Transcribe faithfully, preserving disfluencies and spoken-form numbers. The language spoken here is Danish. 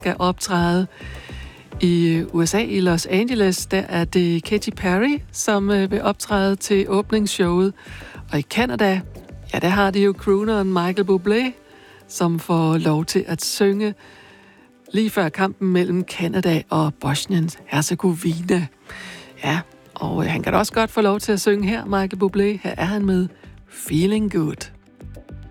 skal optræde. I U S A, i Los Angeles, der er det Katy Perry, som vil optræde til åbningsshowet. Og i Canada, ja, der har de jo crooneren Michael Bublé, som får lov til at synge lige før kampen mellem Canada og Bosnien-Herzegovina. Ja, og han kan da også godt få lov til at synge her, Michael Bublé. Her er han med Feeling Good.